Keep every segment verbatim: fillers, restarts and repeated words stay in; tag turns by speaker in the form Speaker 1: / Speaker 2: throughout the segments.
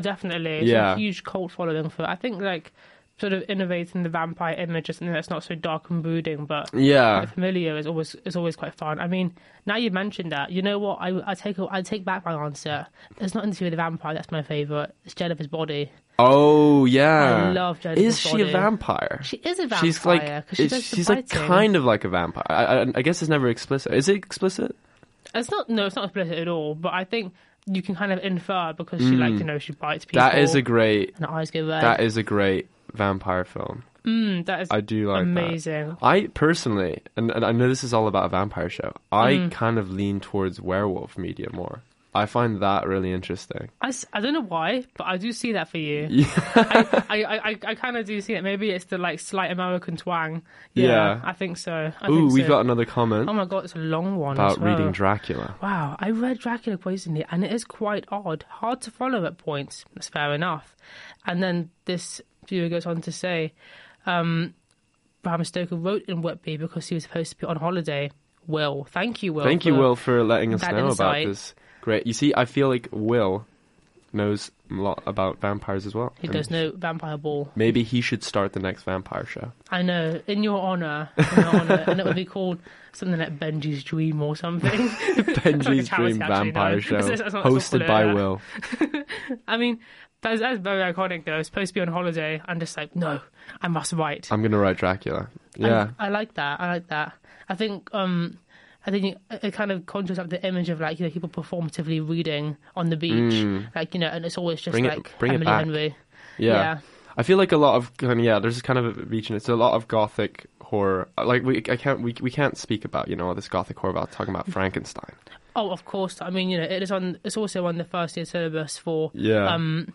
Speaker 1: definitely. It's
Speaker 2: Yeah.
Speaker 1: a huge cult following for it. I think, like, sort of innovating the vampire image is something that's not so dark and brooding, but
Speaker 2: Yeah.
Speaker 1: like, familiar is always is always quite fun. I mean, now you mentioned that, you know what? I I take I take back my answer. It's not Interview with the Vampire that's my favorite. It's Jennifer's Body.
Speaker 2: Oh yeah.
Speaker 1: I love Jennifer's
Speaker 2: Is she
Speaker 1: Body.
Speaker 2: a vampire?
Speaker 1: She is a vampire.
Speaker 2: She's like
Speaker 1: 'cause she
Speaker 2: it's-
Speaker 1: does the
Speaker 2: she's like
Speaker 1: fighting.
Speaker 2: kind of like a vampire. I, I, I guess it's never explicit. Is it explicit?
Speaker 1: It's not. No, it's not explicit at all. But I think you can kind of infer because she like you know she bites people.
Speaker 2: That is a great.
Speaker 1: and her eyes go red.
Speaker 2: That is a great vampire film.
Speaker 1: Mm, that is
Speaker 2: I do like
Speaker 1: amazing.
Speaker 2: that. I personally, and, and I know this is all about a vampire show, I
Speaker 1: Mm.
Speaker 2: kind of lean towards werewolf media more. I find that really interesting.
Speaker 1: I, s- I don't know why, but I do see that for you.
Speaker 2: Yeah.
Speaker 1: I, I, I, I, I kind of do see it. Maybe it's the like slight American twang. Yeah,
Speaker 2: Yeah.
Speaker 1: I think so. I
Speaker 2: Ooh,
Speaker 1: think
Speaker 2: we've
Speaker 1: so.
Speaker 2: got another comment
Speaker 1: Oh my god, it's a long one.
Speaker 2: about
Speaker 1: as well.
Speaker 2: reading Dracula.
Speaker 1: Wow, I read Dracula quite recently, and it is quite odd, hard to follow at points. That's fair enough. And then this viewer goes on to say, um, Bram Stoker wrote in Whitby because he was supposed to be on holiday. Will, thank you, Will.
Speaker 2: Thank you,
Speaker 1: for
Speaker 2: Will, for letting us
Speaker 1: that
Speaker 2: know
Speaker 1: insight.
Speaker 2: about this. Great. You see, I feel like Will knows a lot about vampires as well.
Speaker 1: He
Speaker 2: And
Speaker 1: does know Vampire Ball.
Speaker 2: Maybe he should start the next vampire show.
Speaker 1: I know, in your honour, in your honour, and it would be called something like Benji's Dream or something.
Speaker 2: Benji's
Speaker 1: Like a
Speaker 2: Dream
Speaker 1: charity, actually,
Speaker 2: Vampire
Speaker 1: no.
Speaker 2: Show,
Speaker 1: That's not- that's not called
Speaker 2: hosted
Speaker 1: it,
Speaker 2: by
Speaker 1: yeah.
Speaker 2: Will.
Speaker 1: I mean, that's, that's very iconic though. Supposed to be on holiday, and just like, no, I must write.
Speaker 2: I'm gonna write Dracula. Yeah.
Speaker 1: I, I like that. I like that. I think um, I think it, it kind of conjures up the image of like you know people performatively reading on the beach, like you know, and it's always just
Speaker 2: Bring it-
Speaker 1: like
Speaker 2: bring it
Speaker 1: Emily
Speaker 2: back.
Speaker 1: Henry.
Speaker 2: yeah.
Speaker 1: Yeah.
Speaker 2: I feel like a lot of kind of, yeah, there's kind of a region. It's a lot of gothic horror. Like we, I can't, we, we can't speak about you know all this gothic horror without talking about Frankenstein.
Speaker 1: Oh, of course. I mean, you know, it is on. It's also on the first year syllabus for
Speaker 2: Yeah.
Speaker 1: um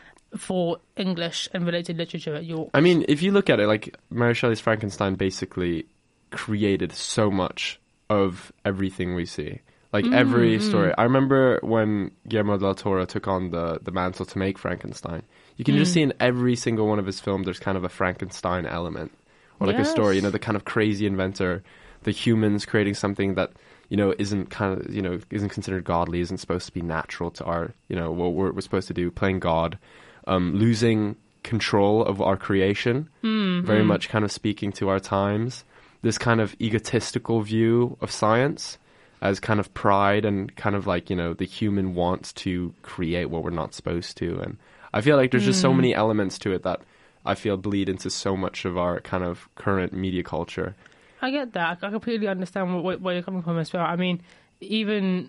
Speaker 1: for English and related literature at York.
Speaker 2: I mean, if you look at it, like Mary Shelley's Frankenstein basically created so much of everything we see. Like every story. I remember when Guillermo del Toro took on the, the mantle to make Frankenstein. You can just see in every single one of his films there's kind of a Frankenstein element. Or like a story, you know, the kind of crazy inventor, the humans creating something that, you know, isn't kind of, you know, isn't considered godly, isn't supposed to be natural to our, you know, what we're, we're supposed to do, playing God, um, losing control of our creation,
Speaker 1: Mm-hmm.
Speaker 2: very much kind of speaking to our times. This kind of egotistical view of science as kind of pride and kind of like, you know, the human wants to create what we're not supposed to. And I feel like there's just so many elements to it that I feel bleed into so much of our kind of current media culture.
Speaker 1: I get that. I completely understand where, where you're coming from as well. I mean, even.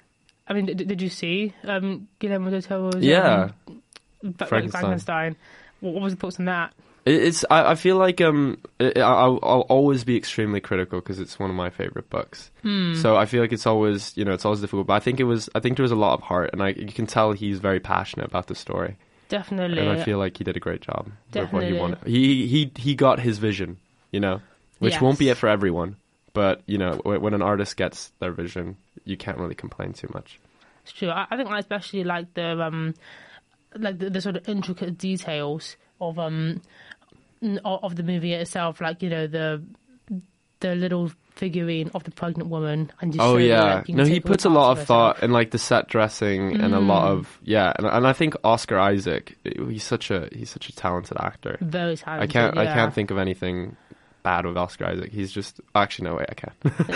Speaker 1: I mean, did, did you see um, Guillermo del Toro's
Speaker 2: Yeah.
Speaker 1: um, Ba-
Speaker 2: Frankenstein.
Speaker 1: Frankenstein? What, what was your thoughts on that?
Speaker 2: It- It's. I, I feel like um, it, I'll, I'll always be extremely critical because it's one of my favorite books.
Speaker 1: Hmm.
Speaker 2: So I feel like it's always, you know, it's always difficult. But I think it was. I think there was a lot of heart, and I you can tell he's very passionate about the story.
Speaker 1: Definitely.
Speaker 2: And I feel like he did a great job with what he
Speaker 1: Definitely.
Speaker 2: wanted. He he he got his vision, you know, which
Speaker 1: Yes.
Speaker 2: won't be it for everyone. But you know, when, when an artist gets their vision, you can't really complain too much.
Speaker 1: It's true. I, I think I especially like the um, like the, the sort of intricate details of um, n- o- of the movie itself. Like you know the the little figurine of the pregnant woman, and you
Speaker 2: Oh
Speaker 1: show that,
Speaker 2: yeah,
Speaker 1: like, you can
Speaker 2: no, he
Speaker 1: take all
Speaker 2: puts a
Speaker 1: parts
Speaker 2: lot
Speaker 1: of
Speaker 2: of
Speaker 1: herself.
Speaker 2: thought in like the set dressing and a lot of yeah, and, and I think Oscar Isaac, he's such a he's such a talented actor.
Speaker 1: Very
Speaker 2: I
Speaker 1: talented.
Speaker 2: can't I
Speaker 1: yeah.
Speaker 2: can't think of anything bad with Oscar Isaac. He's just actually no way I can.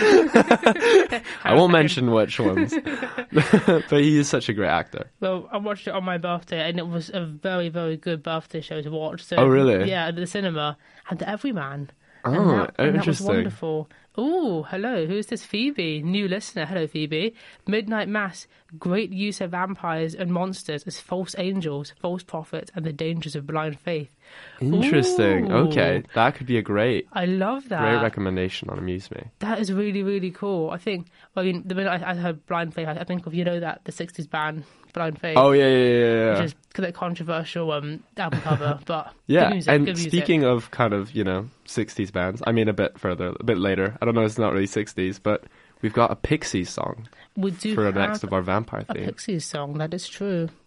Speaker 2: I won't mention which ones, but he is such a great actor.
Speaker 1: Well, I watched it on my birthday, and it was a very, very good birthday show to watch. So,
Speaker 2: Oh, really?
Speaker 1: Yeah, at the cinema, and the Everyman.
Speaker 2: Oh,
Speaker 1: and that, and that was
Speaker 2: interesting.
Speaker 1: wonderful. Oh, hello. Who's this? Phoebe, new listener. Hello, Phoebe. Midnight Mass. Great use of vampires and monsters as false angels, false prophets, and the dangers of blind faith.
Speaker 2: Interesting.
Speaker 1: Ooh.
Speaker 2: Okay, that could be a great
Speaker 1: I love that.
Speaker 2: great recommendation on Amuse Me.
Speaker 1: That is really, really cool. I think, well, I mean, the minute I, I heard Blind Faith, I, I think of, you know, that the sixties band, Blind Faith.
Speaker 2: Oh yeah, yeah, yeah, yeah.
Speaker 1: Which is a bit controversial um, album cover, but
Speaker 2: Yeah,
Speaker 1: good music,
Speaker 2: and
Speaker 1: good music.
Speaker 2: speaking of kind of, you know, sixties bands, I mean a bit further, a bit later. I don't know, it's not really sixties, but we've got a Pixies song
Speaker 1: we do
Speaker 2: for
Speaker 1: have
Speaker 2: the next of our vampire
Speaker 1: a
Speaker 2: theme.
Speaker 1: Pixies song, that is true.